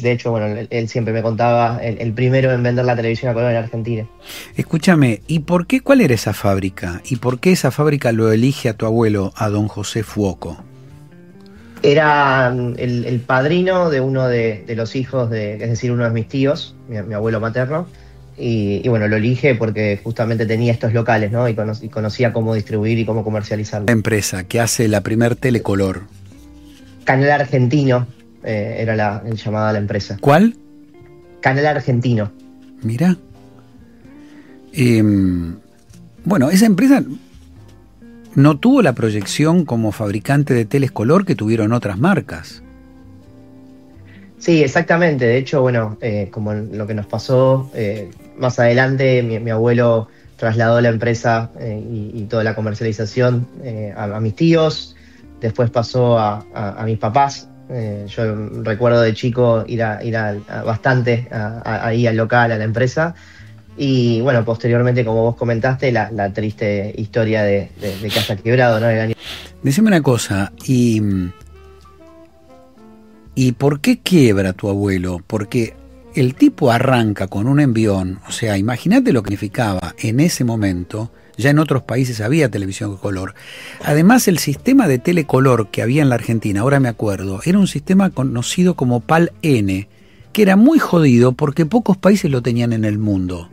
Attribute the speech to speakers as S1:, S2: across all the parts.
S1: de hecho, bueno, él siempre me contaba, el primero en vender la televisión a color en Argentina.
S2: Escúchame, ¿y por qué, cuál era esa fábrica? ¿Y por qué esa fábrica lo elige a tu abuelo, a don José Fuoco?
S1: Era el padrino de uno de los hijos, es decir, uno de mis tíos, mi abuelo materno, y bueno, lo elige porque justamente tenía estos locales, ¿no? Y conocía cómo distribuir y cómo comercializarlo.
S2: La empresa que hace la primer telecolor.
S1: Canal Argentino era llamada la empresa.
S2: ¿Cuál?
S1: Canal Argentino.
S2: Mira. Bueno, esa empresa no tuvo la proyección como fabricante de teles color que tuvieron otras marcas.
S1: Sí, exactamente. De hecho, bueno, como lo que nos pasó más adelante, mi abuelo trasladó la empresa y toda la comercialización a mis tíos. Después pasó a mis papás. Yo recuerdo de chico ir bastante ahí al local, a la empresa. Y bueno, posteriormente, como vos comentaste, la triste historia de que haya quebrado, ¿no?
S2: Decime una cosa, ¿y por qué quiebra tu abuelo? Porque el tipo arranca con un envión, o sea, imagínate lo que significaba en ese momento. Ya en otros países había televisión color. Además, el sistema de telecolor que había en la Argentina, ahora me acuerdo, era un sistema conocido como PAL-N, que era muy jodido porque pocos países lo tenían en el mundo.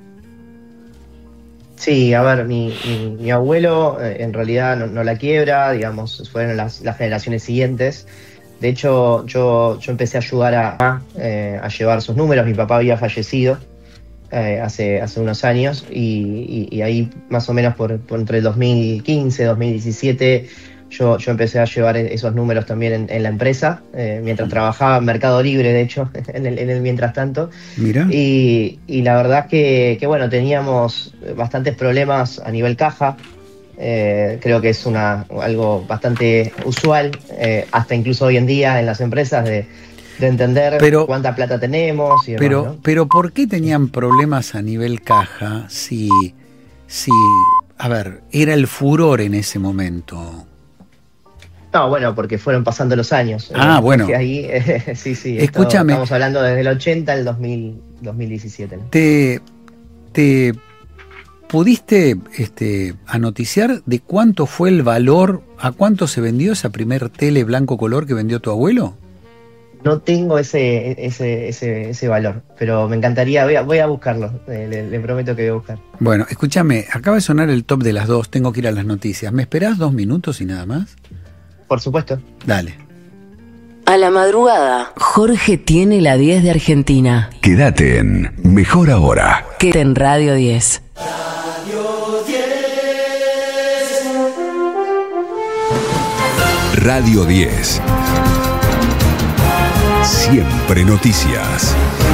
S1: Sí, a ver, mi abuelo en realidad no la quiebra, digamos, fueron las generaciones siguientes. De hecho, yo empecé a ayudar a llevar sus números. Mi papá había fallecido hace unos años y ahí más o menos por entre el 2015 y 2017 yo empecé a llevar esos números también en la empresa, mientras trabajaba en Mercado Libre, de hecho, en el mientras tanto.
S2: Mira.
S1: Y la verdad que bueno, teníamos bastantes problemas a nivel caja. Creo que es algo bastante usual, hasta incluso hoy en día en las empresas, de entender cuánta plata tenemos y demás, ¿no?
S2: Pero ¿por qué tenían problemas a nivel caja si a ver, era el furor en ese momento?
S1: No, bueno, porque fueron pasando los años.
S2: Bueno.
S1: Ahí, sí.
S2: Escúchame.
S1: Estamos hablando desde el 80 al 2017, ¿no?
S2: ¿Te pudiste anoticiar de cuánto fue el valor, a cuánto se vendió esa primer tele blanco color que vendió tu abuelo?
S1: No tengo ese valor, pero me encantaría, voy a buscarlo, le prometo que voy a buscar.
S2: Bueno, escúchame, acaba de sonar el top de las 2, tengo que ir a las noticias. ¿Me esperás 2 minutos y nada más?
S1: Por supuesto.
S2: Dale.
S3: A la madrugada, Jorge tiene la 10 de Argentina.
S4: Quédate en Mejor Ahora.
S3: Quédate en Radio 10.
S4: Radio 10. Siempre noticias.